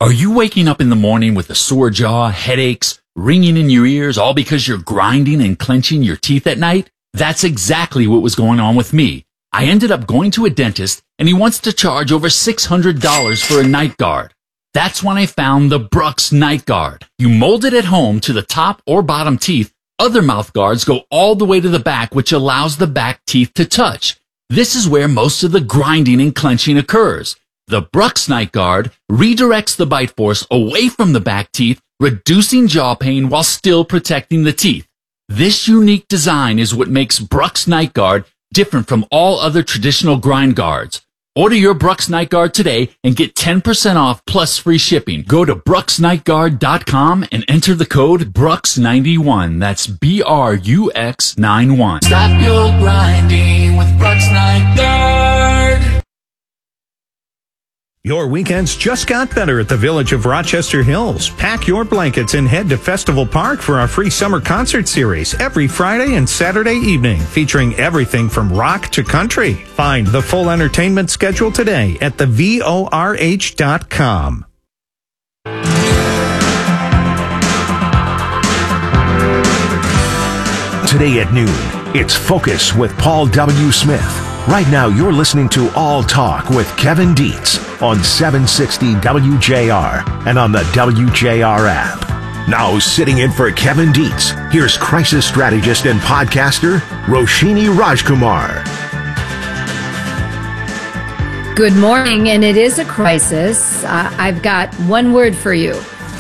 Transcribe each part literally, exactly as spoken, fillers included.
Are you waking up in the morning with a sore jaw, headaches, ringing in your ears, all because you're grinding and clenching your teeth at night? That's exactly what was going on with me. I ended up going to a dentist, and he wants to charge over six hundred dollars for a night guard. That's when I found the Brux Night Guard. You mold it at home to the top or bottom teeth. Other mouth guards go all the way to the back, which allows the back teeth to touch. This is where most of the grinding and clenching occurs. The Brux Night Guard redirects the bite force away from the back teeth, reducing jaw pain while still protecting the teeth. This unique design is what makes Brux Night Guard different from all other traditional grind guards. Order your Brux Night Guard today and get ten percent off plus free shipping. Go to brux night guard dot com and enter the code brux ninety-one. That's B R U X ninety-one. Stop your grinding with Brux Night Guard. Your weekends just got better at the Village of Rochester Hills. Pack your blankets and head to Festival Park for our free summer concert series every Friday and Saturday evening, featuring everything from rock to country. Find the full entertainment schedule today at the V O R H dot com. Today at noon, it's Focus with Paul W. Smith. Right now, you're listening to All Talk with Kevin Dietz on seven sixty W J R and on the W J R app. Now, sitting in for Kevin Dietz, here's crisis strategist and podcaster Roshini Rajkumar. Good morning, and it is a crisis. Uh, I've got one word for you: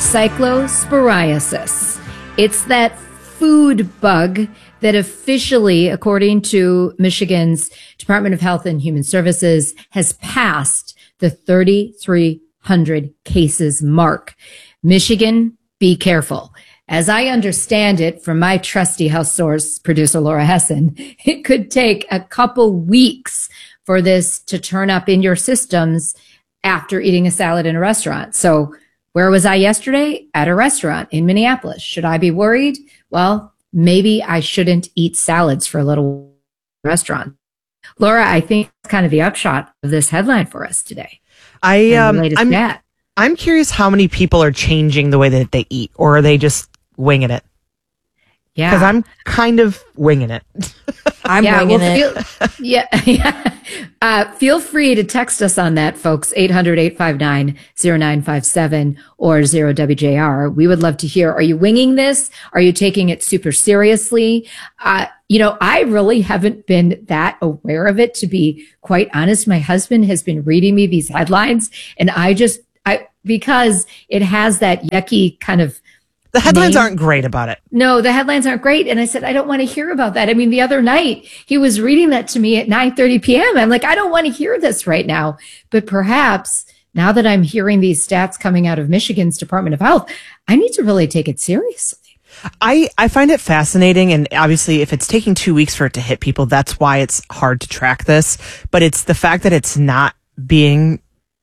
cyclosporiasis. It's that food bug that officially, according to Michigan's Department of Health and Human Services, has passed the thirty-three hundred cases mark. Michigan, be careful. As I understand it from my trusty health source, producer Laura Hessen, it could take a couple weeks for this to turn up in your systems after eating a salad in a restaurant. So where was I yesterday? At a restaurant in Minneapolis. Should I be worried? Well, maybe I shouldn't eat salads for a little restaurant. Laura, I think it's kind of the upshot of this headline for us today. I um, I'm stat. I'm curious how many people are changing the way that they eat, or are they just winging it? Yeah, because I'm kind of winging it. I'm yeah, winging well, it. Feel, yeah, yeah. Uh, feel free to text us on that, folks. eight hundred, eight five nine, zero nine five seven or zero W J R. We would love to hear. Are you winging this? Are you taking it super seriously? Uh, you know, I really haven't been that aware of it, to be quite honest. My husband has been reading me these headlines, and I just, I because it has that yucky kind of. The headlines name. aren't great about it. No, the headlines aren't great. And I said, I don't want to hear about that. I mean, the other night he was reading that to me at nine thirty p.m. I'm like, I don't want to hear this right now. But perhaps now that I'm hearing these stats coming out of Michigan's Department of Health, I need to really take it seriously. I, I find it fascinating. And obviously, if it's taking two weeks for it to hit people, that's why it's hard to track this. But it's the fact that it's not being,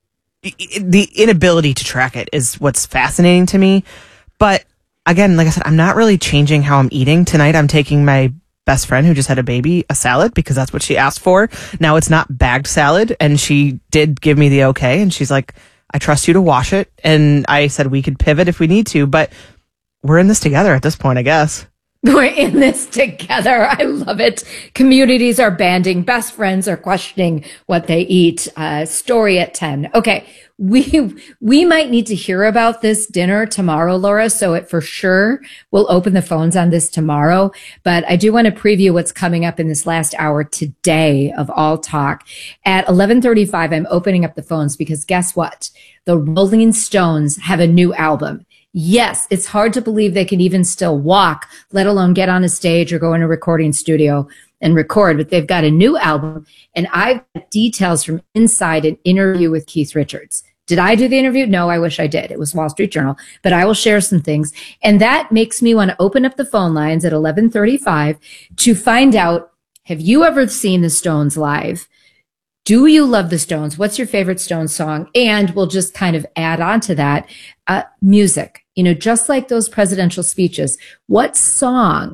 the inability to track it is what's fascinating to me. But again, like I said, I'm not really changing how I'm eating. Tonight, I'm taking my best friend who just had a baby a salad because that's what she asked for. Now it's not bagged salad, and she did give me the okay. And she's like, I trust you to wash it. And I said we could pivot if we need to, but we're in this together at this point, I guess. We're in this together. I love it. Communities are banding. Best friends are questioning what they eat. Uh, story at ten. Okay. We, we might need to hear about this dinner tomorrow, Laura. So it for sure will open the phones on this tomorrow. But I do want to preview what's coming up in this last hour today of All Talk. At eleven thirty-five, I'm opening up the phones because guess what? The Rolling Stones have a new album. Yes, it's hard to believe they can even still walk, let alone get on a stage or go in a recording studio and record, but they've got a new album, and I've got details from inside an interview with Keith Richards. Did I do the interview? No, I wish I did. It was Wall Street Journal, but I will share some things. And that makes me want to open up the phone lines at eleven thirty-five to find out, have you ever seen the Stones live? Do you love the Stones? What's your favorite Stones song? And we'll just kind of add on to that, uh, music. You know, just like those presidential speeches, what song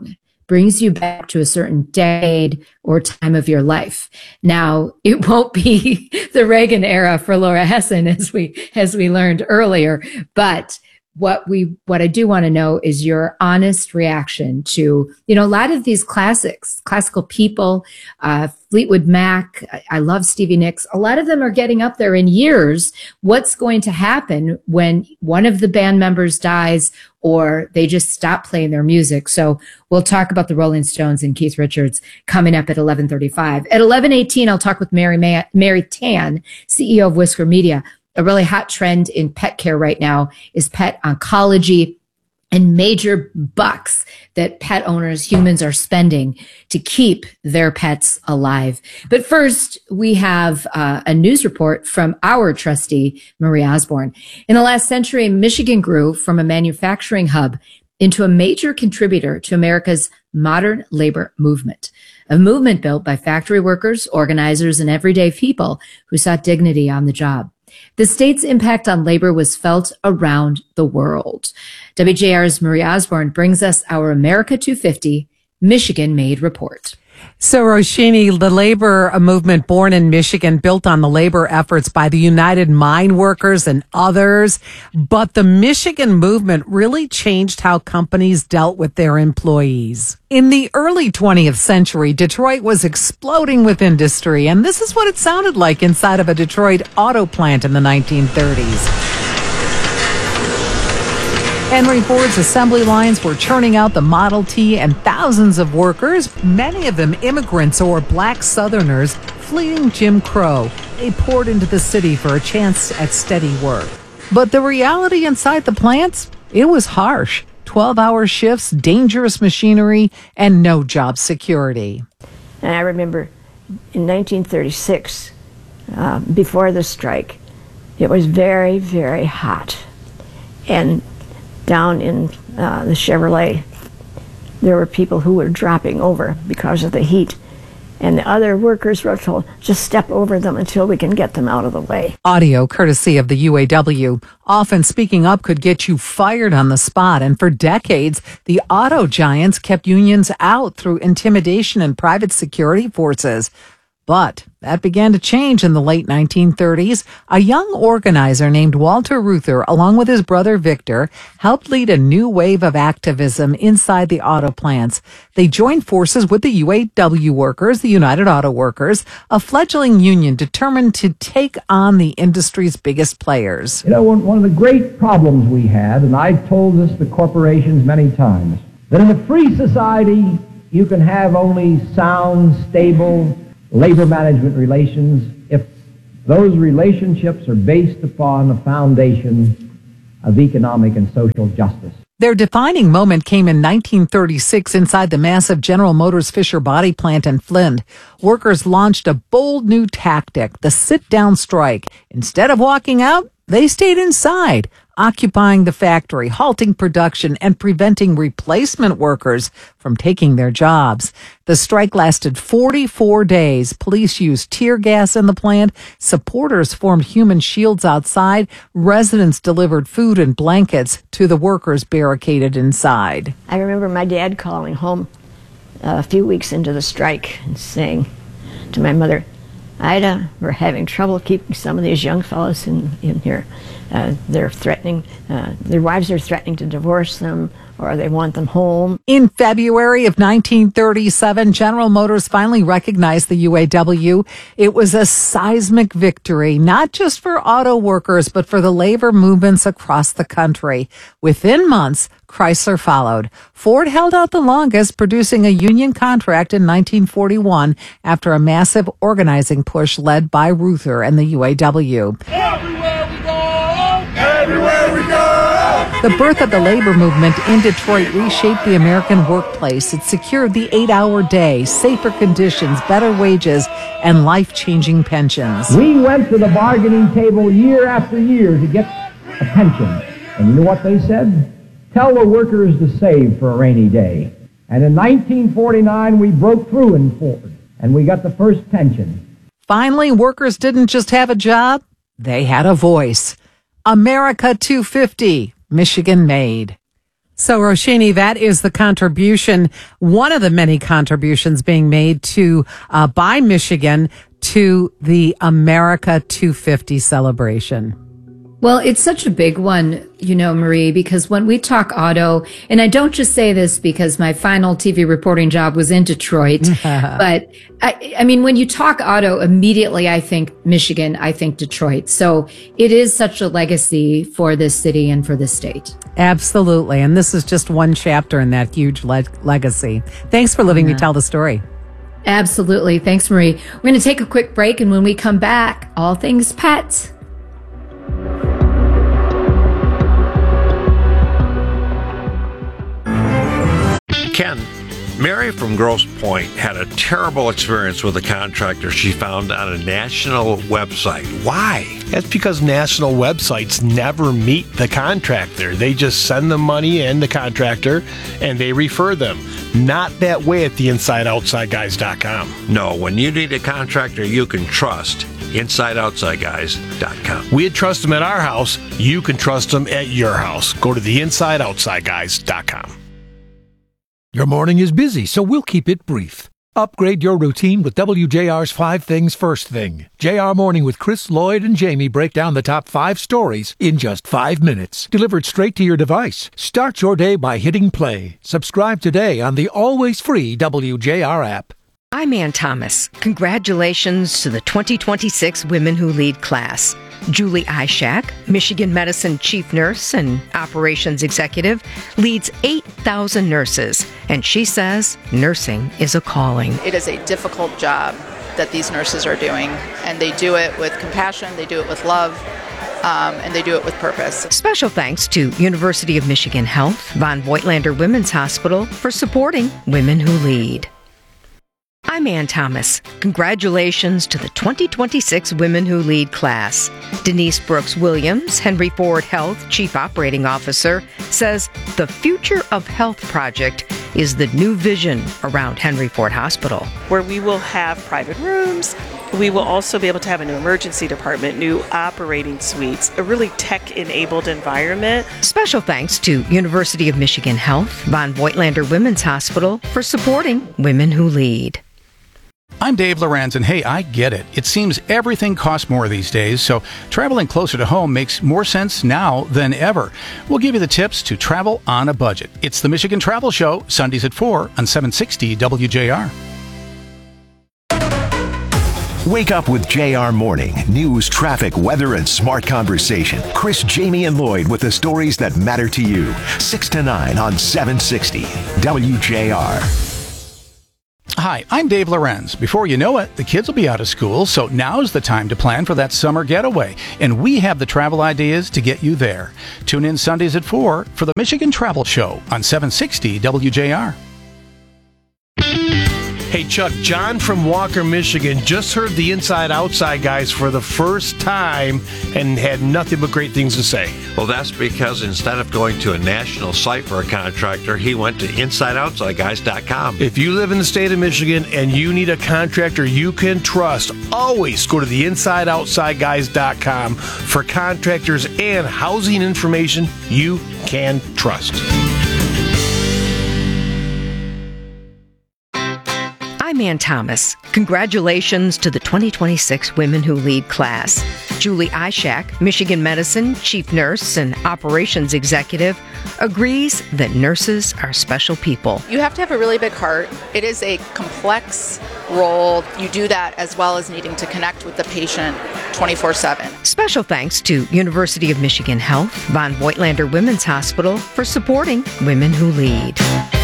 brings you back to a certain decade or time of your life. Now, it won't be the Reagan era for Laura Hessen, as we as we learned earlier, but what we what I do want to know is your honest reaction to, you know, a lot of these classics, classical people, uh, Fleetwood Mac. I, I love Stevie Nicks. A lot of them are getting up there in years. What's going to happen when one of the band members dies or they just stop playing their music? So we'll talk about the Rolling Stones and Keith Richards coming up at eleven thirty-five. At eleven eighteen, I'll talk with Mary Ma- Mary Tan, C E O of Whisker Media. A really hot trend in pet care right now is pet oncology and major bucks that pet owners, humans are spending to keep their pets alive. But first, we have uh, a news report from our trustee, Marie Osborne. In the last century, Michigan grew from a manufacturing hub into a major contributor to America's modern labor movement, a movement built by factory workers, organizers, and everyday people who sought dignity on the job. The state's impact on labor was felt around the world. W J R's Marie Osborne brings us our America two fifty Michigan-made report. So, Roshini, the labor movement born in Michigan built on the labor efforts by the United Mine Workers and others. But the Michigan movement really changed how companies dealt with their employees. In the early twentieth century, Detroit was exploding with industry, and this is what it sounded like inside of a Detroit auto plant in the nineteen thirties. Henry Ford's assembly lines were churning out the Model T, and thousands of workers, many of them immigrants or black Southerners, fleeing Jim Crow. They poured into the city for a chance at steady work. But the reality inside the plants, it was harsh. twelve-hour shifts, dangerous machinery, and no job security. And I remember in nineteen thirty-six, uh, before the strike, it was very, very hot. And down in uh, the Chevrolet, there were people who were dropping over because of the heat. And the other workers were told, just step over them until we can get them out of the way. Audio courtesy of the U A W. Often speaking up could get you fired on the spot. And for decades, the auto giants kept unions out through intimidation and private security forces. But that began to change in the late nineteen thirties. A young organizer named Walter Reuther, along with his brother Victor, helped lead a new wave of activism inside the auto plants. They joined forces with the U A W workers, the United Auto Workers, a fledgling union determined to take on the industry's biggest players. You know, one, one of the great problems we had, and I've told this to corporations many times, that in a free society, you can have only sound, stable labor management relations if those relationships are based upon a foundation of economic and social justice. Their defining moment came in nineteen thirty-six inside the massive General Motors Fisher Body plant in Flint. Workers launched a bold new tactic, the sit-down strike. Instead of walking out, they stayed inside, occupying the factory, halting production, and preventing replacement workers from taking their jobs. The strike lasted forty-four days. Police used tear gas in the plant. Supporters formed human shields outside. Residents delivered food and blankets to the workers barricaded inside. I remember my dad calling home uh, a few weeks into the strike and saying to my mother, Ida, we're having trouble keeping some of these young fellows in, in here. Uh, they're threatening, uh, their wives are threatening to divorce them, or they want them home. In February of nineteen thirty-seven, General Motors finally recognized the U A W. It was a seismic victory, not just for auto workers, but for the labor movements across the country. Within months, Chrysler followed. Ford held out the longest, producing a union contract in nineteen forty-one after a massive organizing push led by Reuther and the U A W. Everywhere we go! Everywhere we go! The birth of the labor movement in Detroit reshaped the American workplace. It secured the eight-hour day, safer conditions, better wages, and life-changing pensions. We went to the bargaining table year after year to get a pension. And you know what they said? Tell the workers to save for a rainy day. And in nineteen forty-nine, we broke through in Ford, and we got the first pension. Finally, workers didn't just have a job, they had a voice. America two fifty, Michigan made. So, Roshini, that is the contribution, one of the many contributions being made to uh, by Michigan to the America two fifty celebration. Well, it's such a big one, you know, Marie, because when we talk auto, and I don't just say this because my final T V reporting job was in Detroit, but I, I mean, when you talk auto, immediately I think Michigan, I think Detroit. So it is such a legacy for this city and for the state. Absolutely. And this is just one chapter in that huge le- legacy. Thanks for letting yeah. me tell the story. Absolutely. Thanks, Marie. We're going to take a quick break. And when we come back, all things pets. Ken, Mary from Grosse Pointe had a terrible experience with a contractor she found on a national website. Why? That's because national websites never meet the contractor. They just send the money in, the contractor, and they refer them. Not that way at the inside outside guys dot com. No, when you need a contractor you can trust, inside outside guys dot com. We'd trust them at our house. You can trust them at your house. Go to the inside outside guys dot com. Your morning is busy, so we'll keep it brief. Upgrade your routine with W J R's Five Things First Thing. J R Morning with Chris, Lloyd, and Jamie break down the top five stories in just five minutes. Delivered straight to your device. Start your day by hitting play. Subscribe today on the always free W J R app. I'm Ann Thomas. Congratulations to the twenty twenty-six Women Who Lead class. Julie Ishak, Michigan Medicine Chief Nurse and Operations Executive, leads eight thousand nurses, and she says nursing is a calling. It is a difficult job that these nurses are doing, and they do it with compassion, they do it with love, um, and they do it with purpose. Special thanks to University of Michigan Health, Von Voigtlander Women's Hospital for supporting Women Who Lead. I'm Ann Thomas. Congratulations to the twenty twenty-six Women Who Lead class. Denise Brooks Williams, Henry Ford Health Chief Operating Officer, says the Future of Health project is the new vision around Henry Ford Hospital. Where we will have private rooms, we will also be able to have a new emergency department, new operating suites, a really tech-enabled environment. Special thanks to University of Michigan Health, Von Voigtlander Women's Hospital for supporting Women Who Lead. I'm Dave Lorenz, and hey, I get it. It seems everything costs more these days, so traveling closer to home makes more sense now than ever. We'll give you the tips to travel on a budget. It's the Michigan Travel Show, Sundays at four on seven sixty W J R. Wake up with J R Morning. News, traffic, weather, and smart conversation. Chris, Jamie, and Lloyd with the stories that matter to you. six to nine on seven sixty W J R. Hi, I'm Dave Lorenz. Before you know it, the kids will be out of school, so now's the time to plan for that summer getaway. And we have the travel ideas to get you there. Tune in Sundays at four for the Michigan Travel Show on seven sixty W J R. Hey, Chuck, John from Walker, Michigan, just heard the Inside Outside guys for the first time and had nothing but great things to say. Well, that's because instead of going to a national site for a contractor, he went to inside outside guys dot com. If you live in the state of Michigan and you need a contractor you can trust, always go to the inside outside guys dot com for contractors and housing information you can trust. I'm Ann Thomas. Congratulations to the twenty twenty-six Women Who Lead class. Julie Ishak, Michigan Medicine Chief Nurse and Operations Executive, agrees that nurses are special people. You have to have a really big heart. It is a complex role. You do that as well as needing to connect with the patient twenty-four seven. Special thanks to University of Michigan Health, Von Voigtlander Women's Hospital for supporting Women Who Lead.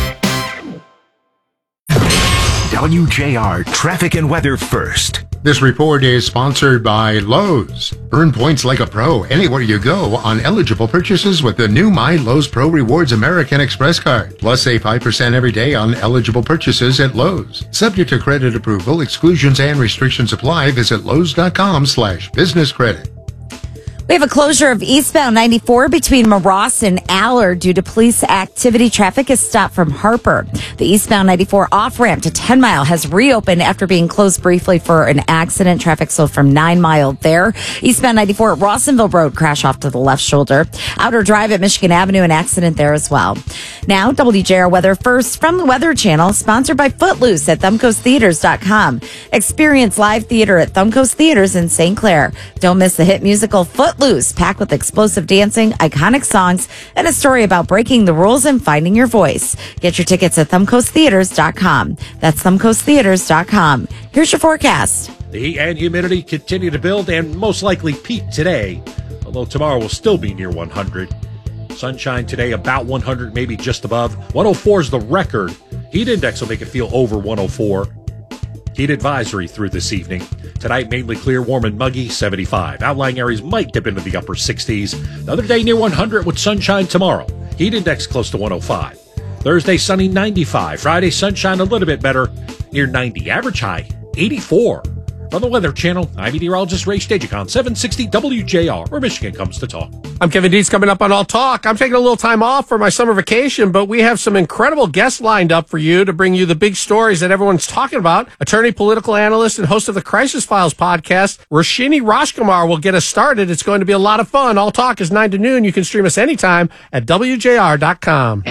W J R Traffic and Weather First. This report is sponsored by Lowe's. Earn points like a pro anywhere you go on eligible purchases with the new My Lowe's Pro Rewards American Express card. Plus, save five percent every day on eligible purchases at Lowe's. Subject to credit approval, exclusions and restrictions apply. Visit Lowe's dot com slash business credit. We have a closure of eastbound ninety-four between Maross and Allard due to police activity. Traffic is stopped from Harper. The eastbound ninety-four off-ramp to ten Mile has reopened after being closed briefly for an accident. Traffic slowed from nine Mile there. Eastbound ninety-four at Rawsonville Road, crash off to the left shoulder. Outer Drive at Michigan Avenue, an accident there as well. Now, W J R weather first from the Weather Channel, sponsored by Footloose at thumbcoast theaters dot com. Experience live theater at Thumbcoast Theaters in Saint Clair. Don't miss the hit musical Footloose. Loose, packed with explosive dancing, iconic songs, and a story about breaking the rules and finding your voice. Get your tickets at thumbcoast theaters dot com. That's thumbcoast theaters dot com. Here's your forecast. The heat and humidity continue to build and most likely peak today, although tomorrow will still be near one hundred. Sunshine today about one hundred, maybe just above. one oh four is the record. Heat index will make it feel over one oh four. Heat advisory through this evening. Tonight, mainly clear, warm and muggy, seventy-five. Outlying areas might dip into the upper sixties. The other day near one hundred with sunshine tomorrow. Heat index close to one oh five. Thursday, sunny, ninety-five. Friday, sunshine a little bit better, near ninety. Average high, eighty-four. From the Weather Channel, I'm meteorologist Ray Stagicon, seven sixty W J R, where Michigan comes to talk. I'm Kevin Dietz. Coming up on All Talk. I'm taking a little time off for my summer vacation, but we have some incredible guests lined up for you to bring you the big stories that everyone's talking about. Attorney, political analyst, and host of the Crisis Files podcast, Roshini Rajkumar, will get us started. It's going to be a lot of fun. All Talk is nine to noon. You can stream us anytime at W J R dot com.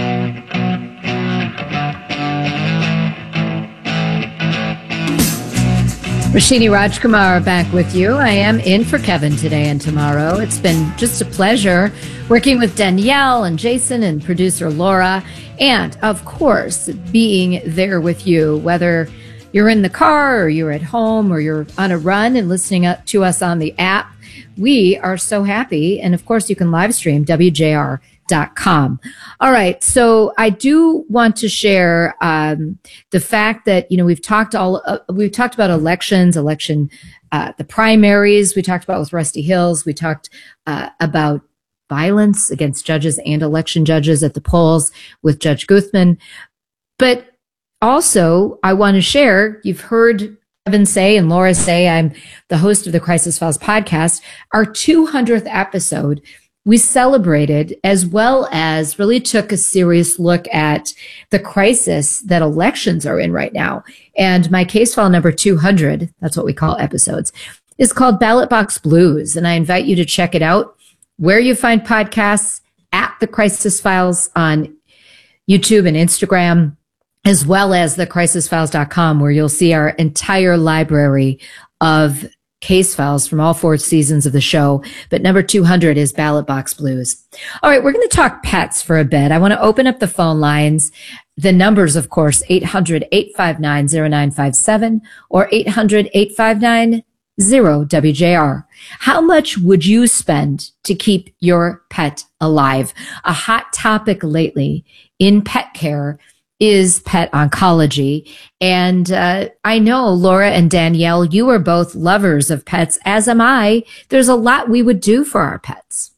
Roshini Rajkumar back with you. I am in for Kevin today and tomorrow. It's been just a pleasure working with Danielle and Jason and producer Laura, and of course, being there with you, whether you're in the car or you're at home or you're on a run and listening up to us on the app. We are so happy. And of course, you can live stream W J R dot com. All right. So I do want to share um, the fact that, you know, we've talked all, uh, we've talked about elections, election, uh, the primaries we talked about with Rusty Hills. We talked uh, about violence against judges and election judges at the polls with Judge Guthman. But also, I want to share, you've heard Kevin say and Laura say, I'm the host of the Crisis Files podcast. Our two hundredth episode, we celebrated, as well as really took a serious look at the crisis that elections are in right now. And my case file number two hundred, that's what we call episodes, is called Ballot Box Blues. And I invite you to check it out where you find podcasts, at the Crisis Files on YouTube and Instagram, as well as the crisis files dot com, where you'll see our entire library of case files from all four seasons of the show. But number two hundred is Ballot Box Blues. All right, we're going to talk pets for a bit. I want to open up the phone lines. The numbers, of course, eight hundred, eight five nine, zero nine five seven or eight hundred, eight five nine, zero W J R. How much would you spend to keep your pet alive? A hot topic lately in pet care is pet oncology. And uh, I know, Laura and Danielle, you are both lovers of pets, as am I. There's a lot we would do for our pets.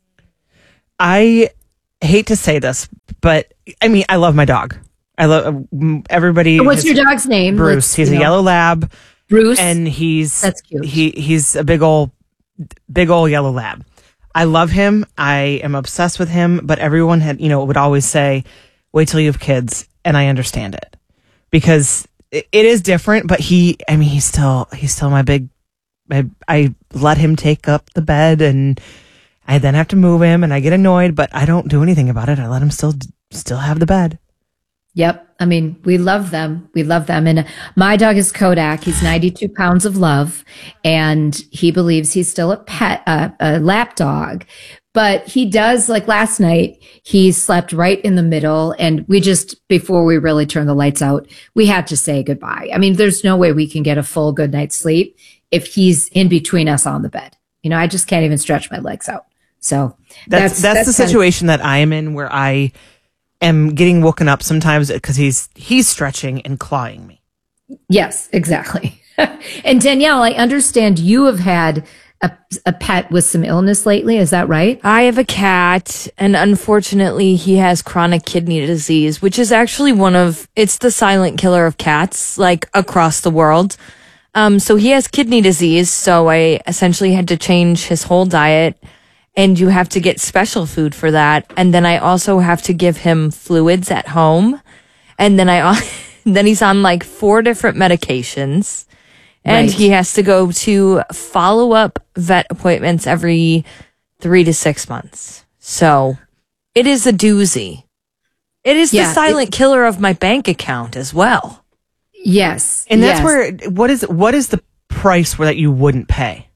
I hate to say this, but I mean, I love my dog. I love everybody. What's has, your dog's name? Bruce. Let's, he's a know. yellow lab. Bruce. And he's, that's cute. He, he's a big old, big old yellow lab. I love him. I am obsessed with him, but everyone had, you know, would always say, wait till you have kids. And I understand it because it, it is different, but he, I mean, he's still, he's still my big, I, I let him take up the bed and I then have to move him and I get annoyed, but I don't do anything about it. I let him still, still have the bed. Yep. I mean, we love them. We love them. And my dog is Kodak. He's ninety-two pounds of love and he believes he's still a pet, uh, a lap dog. But he does, like last night, he slept right in the middle. And we just, before we really turned the lights out, we had to say goodbye. I mean, there's no way we can get a full good night's sleep if he's in between us on the bed. You know, I just can't even stretch my legs out. So that's, that's, that's, that's the situation of, that I am in, where I am getting woken up sometimes because he's, he's stretching and clawing me. Yes, exactly. And Danielle, I understand you have had A, a pet with some illness lately. Is that right? I have a cat, and unfortunately he has chronic kidney disease, which is actually one of, it's the silent killer of cats, like across the world. Um, so he has kidney disease. So I essentially had to change his whole diet and you have to get special food for that. And then I also have to give him fluids at home. And then I, then he's on like four different medications, and Right. he has to go to follow up vet appointments every three to six months. So it is a doozy. It is Yeah, the silent killer of my bank account as well. Yes. And that's yes. where what is what is the price where that you wouldn't pay?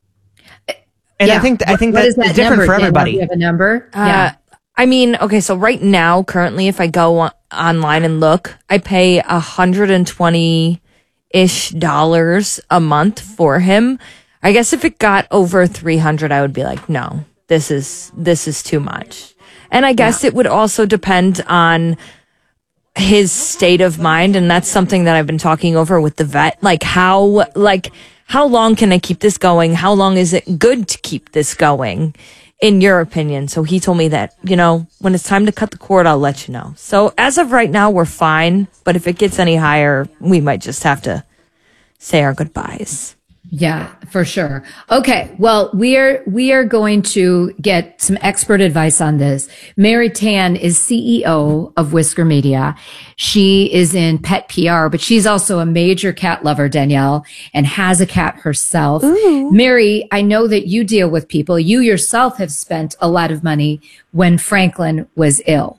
And I Yeah. think I think What that is that is different number, for Danielle? everybody. Do you have a number? Uh, yeah. I mean, okay, so right now, currently, if I go on- online and look, I pay one hundred twenty-ish dollars a month for him. I guess if it got over three hundred, I would be like, no, this is, this is too much. And I guess it would also depend on his state of mind. And that's something that I've been talking over with the vet. Like how, like, how long can I keep this going? How long is it good to keep this going, in your opinion? So he told me that, you know, when it's time to cut the cord, I'll let you know. So as of right now, we're fine. But if it gets any higher, we might just have to say our goodbyes. Yeah, for sure. Okay. Well, we are, we are going to get some expert advice on this. Mary Tan is C E O of Whisker Media. She is in pet P R, but she's also a major cat lover, Danielle, and has a cat herself. Mary, I know that you deal with people. You yourself have spent a lot of money when Franklin was ill.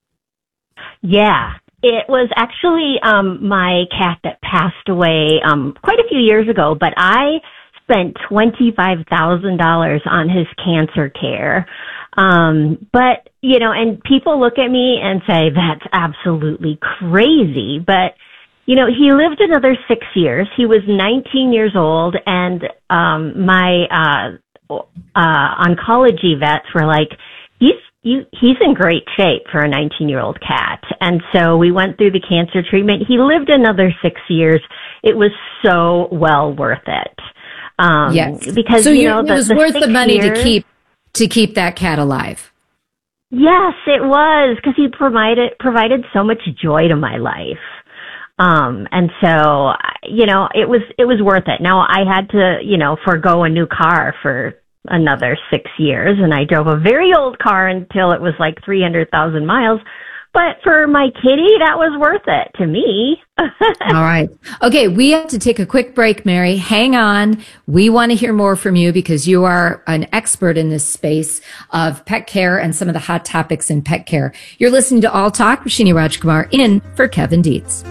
Yeah. It was actually um, my cat that passed away um, quite a few years ago, but I spent twenty-five thousand dollars on his cancer care. Um, but, you know, and people look at me and say, that's absolutely crazy. But, you know, he lived another six years. He was nineteen years old, and um, my uh, uh, oncology vets were like, he's You, he's in great shape for a nineteen-year-old cat. And so we went through the cancer treatment. He lived another six years. It was so well worth it. Um, Yes. Because, so you you- know, it the, was the worth the six money years, to keep, to keep that cat alive. Yes, it was, because he provided, provided so much joy to my life. Um, and so, you know, it was, it was worth it. Now I had to, you know, forego a new car for another six years, and I drove a very old car until it was like three hundred thousand miles. But for my kitty, that was worth it to me. All right. Okay. We have to take a quick break, Mary. Hang on. We want to hear more from you because you are an expert in this space of pet care and some of the hot topics in pet care. You're listening to All Talk with Shini Rajkumar in for Kevin Dietz.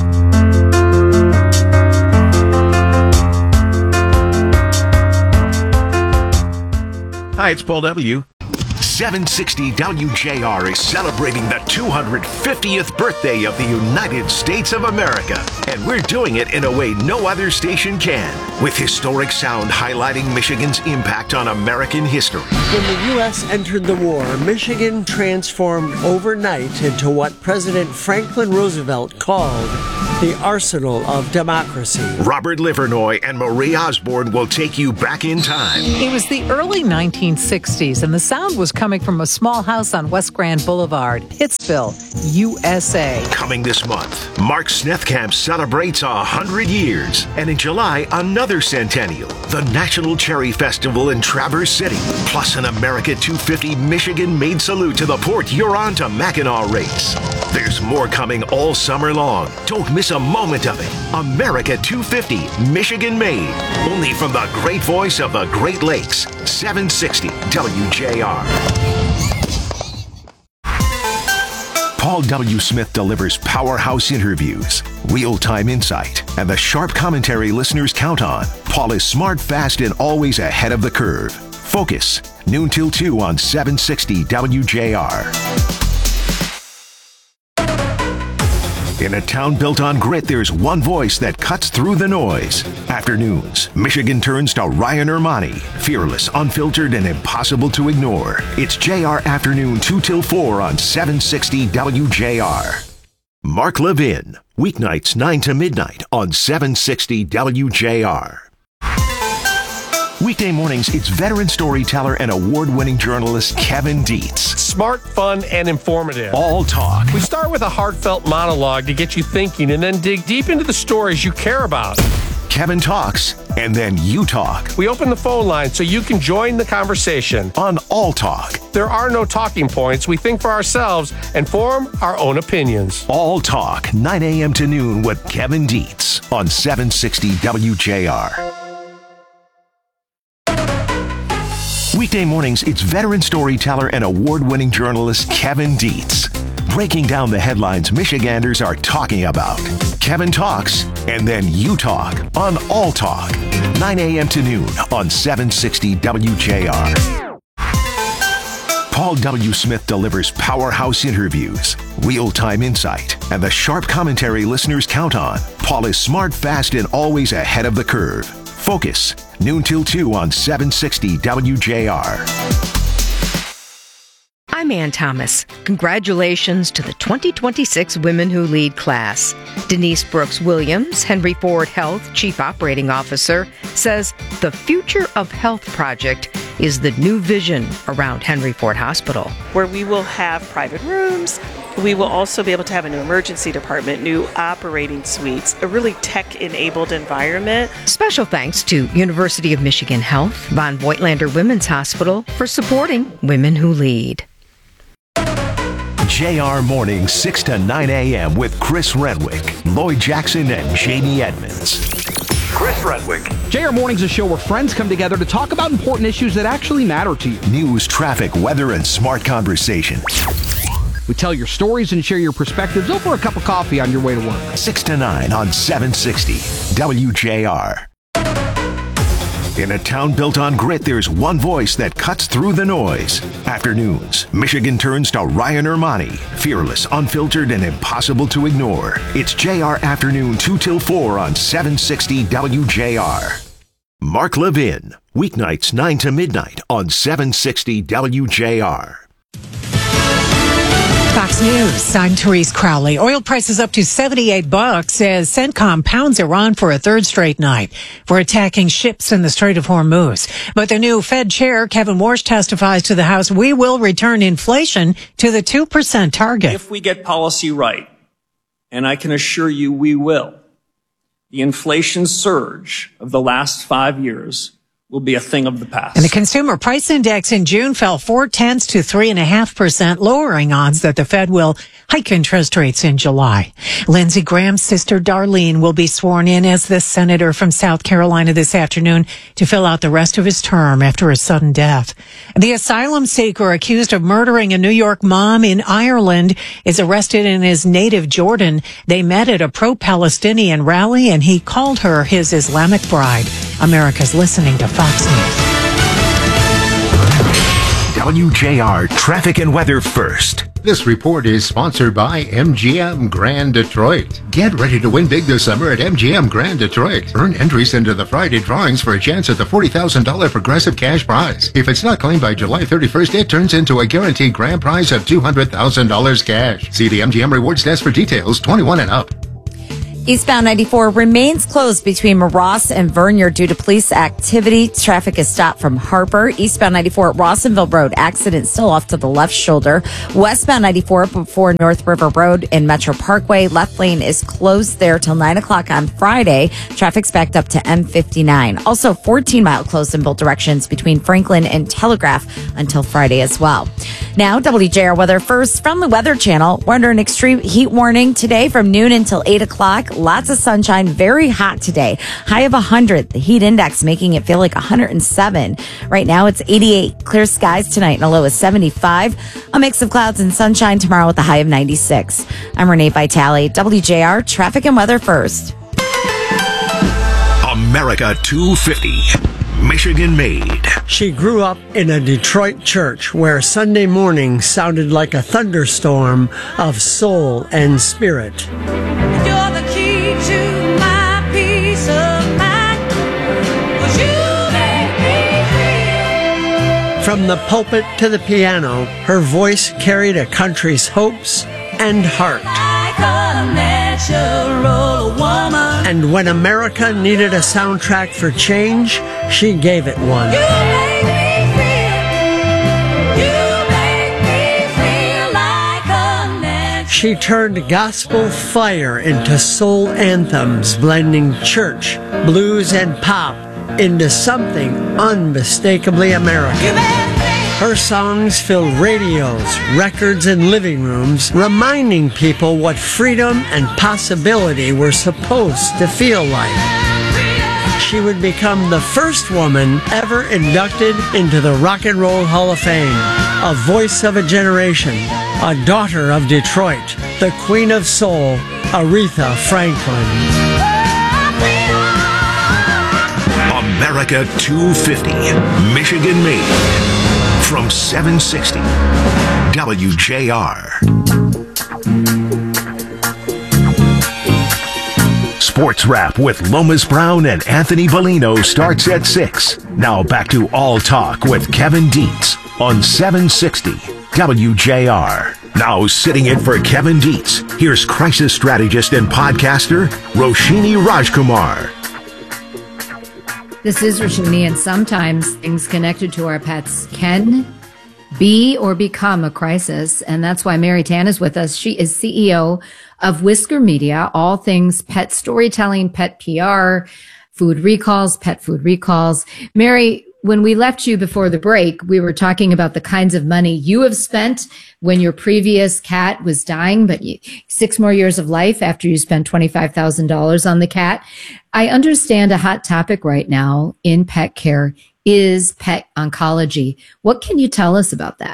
Hi, it's Paul W. seven sixty W J R is celebrating the two hundred fiftieth birthday of the United States of America. And we're doing it in a way no other station can, with historic sound highlighting Michigan's impact on American history. When the U S entered the war, Michigan transformed overnight into what President Franklin Roosevelt called the arsenal of democracy. Robert Livernoy and Marie Osborne will take you back in time. It was the early nineteen sixties, and the sound was coming from a small house on West Grand Boulevard, Pittsville, U S A. Coming this month, Mark Snethkamp celebrates a hundred years, and in July, another centennial, the National Cherry Festival in Traverse City, plus an America two fifty Michigan-made salute to the Port Huron to Mackinac race. There's more coming all summer long. Don't miss a moment of it. America two fifty, Michigan-made, only from the great voice of the Great Lakes, seven sixty W J R. Paul W. Smith delivers powerhouse interviews, real-time insight, and the sharp commentary listeners count on. Paul is smart, fast, and always ahead of the curve. Focus, noon till two on seven sixty W J R. In a town built on grit, there's one voice that cuts through the noise. Afternoons, Michigan turns to Ryan Ermani. Fearless, unfiltered, and impossible to ignore. It's J R Afternoon two till four on seven sixty W J R. Mark Levin, weeknights nine to midnight on seven sixty W J R. Weekday mornings, it's veteran storyteller and award-winning journalist Kevin Dietz. Smart, fun, and informative. All talk. We start with a heartfelt monologue to get you thinking and then dig deep into the stories you care about. Kevin Talks, and then you talk. We open the phone line so you can join the conversation. On All Talk. There are no talking points. We think for ourselves and form our own opinions. All Talk, nine a.m. to noon with Kevin Dietz on seven sixty W J R. Weekday mornings, it's veteran storyteller and award-winning journalist Kevin Dietz, breaking down the headlines Michiganders are talking about. Kevin Talks, and then you talk on All Talk, nine a.m. to noon on seven sixty W J R. Paul W. Smith delivers powerhouse interviews, real-time insight, and the sharp commentary listeners count on. Paul is smart, fast, and always ahead of the curve. Focus, noon till two on seven sixty W J R. I'm Ann Thomas. Congratulations to the twenty twenty-six Women Who Lead class. Denise Brooks Williams, Henry Ford Health Chief Operating Officer, says the Future of Health project is the new vision around Henry Ford Hospital. Where we will have private rooms. We will also be able to have a new emergency department, new operating suites, a really tech-enabled environment. Special thanks to University of Michigan Health, Von Voigtlander Women's Hospital for supporting Women Who Lead. J R Mornings, six to nine a.m. with Chris Renwick, Lloyd Jackson, and Jamie Edmonds. Chris Renwick. J R Mornings is a show where friends come together to talk about important issues that actually matter to you. News, traffic, weather, and smart conversation. We tell your stories and share your perspectives over a cup of coffee on your way to work. six to nine on seven sixty W J R. In a town built on grit, there's one voice that cuts through the noise. Afternoons, Michigan turns to Ryan Ermani. Fearless, unfiltered, and impossible to ignore. It's J R Afternoon two till four on seven sixty W J R. Mark Levin, weeknights nine to midnight on seven sixty W J R. Fox News, I'm Therese Crowley. Oil prices up to seventy-eight bucks as CENTCOM pounds Iran for a third straight night for attacking ships in the Strait of Hormuz. But the new Fed chair, Kevin Warsh, testifies to the House, we will return inflation to the two percent target. If we get policy right, and I can assure you we will, the inflation surge of the last five years will be a thing of the past. And the consumer price index in June fell four tenths to three and a half percent, lowering odds that the Fed will hike interest rates in July. Lindsey Graham's sister Darlene will be sworn in as the senator from South Carolina this afternoon to fill out the rest of his term after a sudden death. The asylum seeker accused of murdering a New York mom in Ireland is arrested in his native Jordan. They met at a pro-Palestinian rally and he called her his Islamic bride. America's listening to Fox News. W J R traffic and weather first. This report is sponsored by M G M Grand Detroit. Get ready to win big this summer at M G M Grand Detroit. Earn entries into the Friday drawings for a chance at the forty thousand dollars Progressive Cash Prize. If it's not claimed by July thirty-first, it turns into a guaranteed grand prize of two hundred thousand dollars cash. See the M G M Rewards desk for details. twenty-one and up. Eastbound ninety-four remains closed between Ross and Vernier due to police activity. Traffic is stopped from Harper. Eastbound ninety-four at Rawsonville Road. Accident still off to the left shoulder. Westbound ninety-four before North River Road and Metro Parkway. Left lane is closed there till nine o'clock on Friday. Traffic's backed up to M fifty-nine. Also fourteen mile closed in both directions between Franklin and Telegraph until Friday as well. Now, W J R weather first from the Weather Channel. We're under an extreme heat warning today from noon until eight o'clock. Lots of sunshine, very hot today. High of one hundred. The heat index making it feel like one hundred seven. Right now it's eighty-eight. Clear skies tonight and a low of seventy-five. A mix of clouds and sunshine tomorrow with a high of ninety-six. I'm Renee Vitale, W J R Traffic and Weather First. America two fifty. Michigan made. She grew up in a Detroit church where Sunday morning sounded like a thunderstorm of soul and spirit. You're the key to my peace of mind. Would you make me feel? From the pulpit to the piano, her voice carried a country's hopes and heart. Like a natural woman. And when America needed a soundtrack for change, she gave it one. You make me feel. You make me feel like a natural She turned gospel fire into soul anthems, blending church, blues, and pop into something unmistakably American. Her songs fill radios, records, and living rooms, reminding people what freedom and possibility were supposed to feel like. She would become the first woman ever inducted into the Rock and Roll Hall of Fame, a voice of a generation, a daughter of Detroit, the Queen of Soul, Aretha Franklin. America two fifty, Michigan made. From seven sixty W J R. Sports Wrap with Lomas Brown and Anthony Bellino starts at six. Now back to All Talk with Kevin Dietz on seven sixty W J R. Now sitting in for Kevin Dietz, here's crisis strategist and podcaster Roshini Rajkumar. This is Roshini, and sometimes things connected to our pets can be or become a crisis, and that's why Mary Tan is with us. She is C E O of Whisker Media, all things pet storytelling, pet P R, food recalls, pet food recalls. Mary, when we left you before the break, we were talking about the kinds of money you have spent when your previous cat was dying, but you, six more years of life after you spent twenty-five thousand dollars on the cat. I understand a hot topic right now in pet care is pet oncology. What can you tell us about that?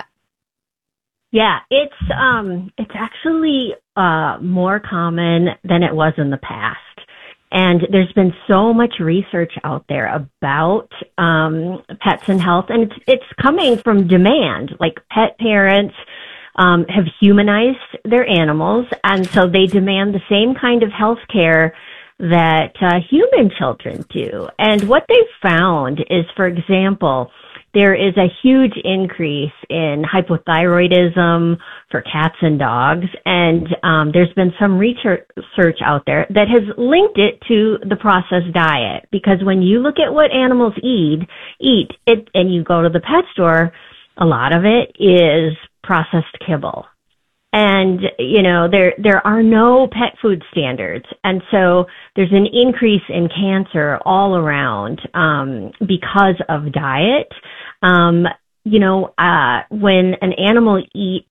Yeah, it's um, it's actually uh, more common than it was in the past. And there's been so much research out there about um, pets and health, and it's, it's coming from demand. Like pet parents um, have humanized their animals, and so they demand the same kind of health care that uh, human children do. And what they've found is, for example, there is a huge increase in hypothyroidism for cats and dogs, and um, there's been some research out there that has linked it to the processed diet. Because when you look at what animals eat, eat it, and you go to the pet store, a lot of it is processed kibble. And, you know, there, there are no pet food standards. And so there's an increase in cancer all around, um, because of diet. Um, you know, uh, when an animal eats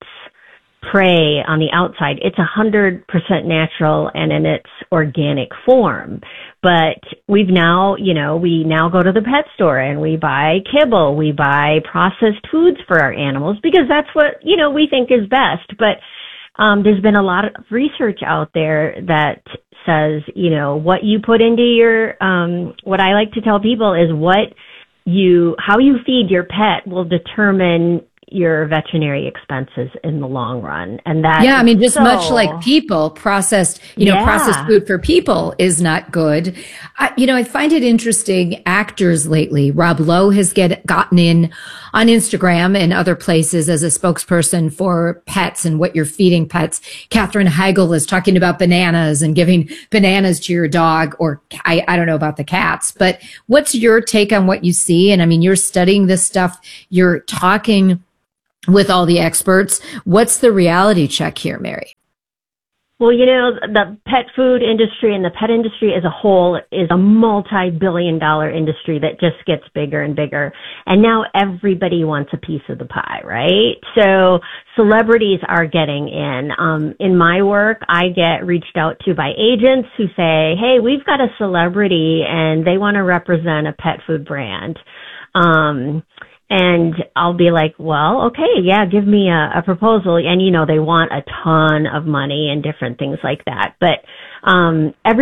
prey on the outside, it's a hundred percent natural and in its organic form. But we've now, you know, we now go to the pet store and we buy kibble, we buy processed foods for our animals because that's what, you know, we think is best. But, um, there's been a lot of research out there that says, you know, what you put into your, um, what I like to tell people is what you, how you feed your pet will determine your veterinary expenses in the long run. And that, yeah, I mean, just so, much like people, processed, you know, yeah. processed food for people is not good. I, you know, I find it interesting. Actors lately, Rob Lowe has get gotten in on Instagram and other places as a spokesperson for pets and what you're feeding pets. Katherine Heigl is talking about bananas and giving bananas to your dog, or I, I don't know about the cats, but what's your take on what you see? And I mean, you're studying this stuff. You're talking with all the experts. What's the reality check here, Mary? Well, you know, the pet food industry and the pet industry as a whole is a multi-billion dollar industry that just gets bigger and bigger. And now everybody wants a piece of the pie, right? So celebrities are getting in. Um, in my work, I get reached out to by agents who say, hey, we've got a celebrity and they want to represent a pet food brand. Um, And I'll be like, well, okay, yeah, give me a, a proposal. And, you know, they want a ton of money and different things like that. But um every